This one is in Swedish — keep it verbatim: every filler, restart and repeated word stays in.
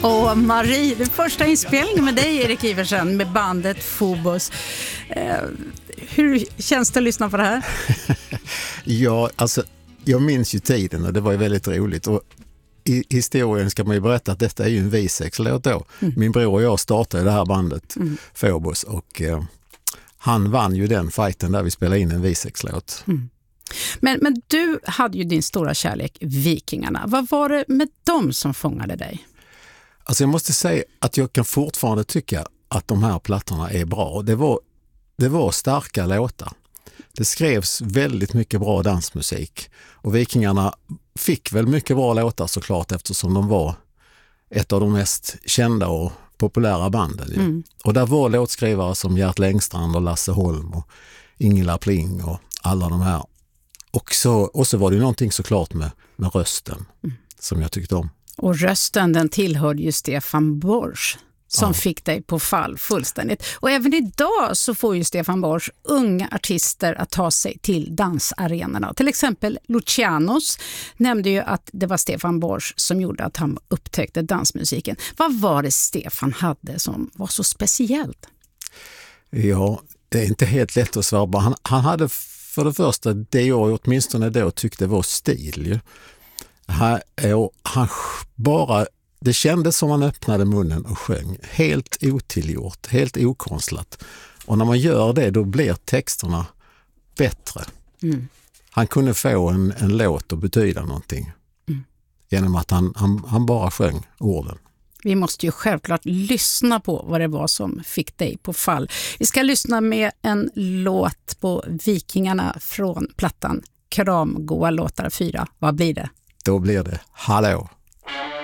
Och Marie, den första inspelningen med dig, Erik Iversen, med bandet Phobos. Eh, hur känns det att lyssna på det här? Ja, alltså jag minns ju tiden och det var ju väldigt roligt. Och i historien ska man ju berätta att detta är ju en V-sex-låt då. Mm. Min bror och jag startade det här bandet, mm. Phobos, och eh, han vann ju den fighten där vi spelade in en V-sex-låt. Mm. Men, men du hade ju din stora kärlek, Vikingarna. Vad var det med dem som fångade dig? Alltså jag måste säga att jag kan fortfarande tycka att de här plattorna är bra. Det var, det var starka låtar. Det skrevs väldigt mycket bra dansmusik. Och Vikingarna fick väl mycket bra låtar såklart, eftersom de var ett av de mest kända och populära banden. Mm. Och där var låtskrivare som Gert Längstrand och Lasse Holm och Ingela Pling och alla de här. Och så, och så var det någonting såklart med, med rösten mm. som jag tyckte om. Och rösten, den tillhörde ju Stefan Borsch som ja. fick dig på fall fullständigt. Och även idag så får ju Stefan Borsch unga artister att ta sig till dansarenorna. Till exempel Lucianos nämnde ju att det var Stefan Borsch som gjorde att han upptäckte dansmusiken. Vad var det Stefan hade som var så speciellt? Ja, det är inte helt lätt att svara. Han, han hade för det första det jag åtminstone då tyckte var stil. Ju. Han, han bara, det kändes som han öppnade munnen och sjöng. Helt otillgjort, helt okonstlat. Och när man gör det då blir texterna bättre. Mm. Han kunde få en, en låt att betyda någonting. Mm. Genom att han, han, han bara sjöng orden. Vi måste ju självklart lyssna på vad det var som fick dig på fall. Vi ska lyssna med en låt på Vikingarna från plattan Kram, goa låtar fyra. Vad blir det? Då blir det Hallå.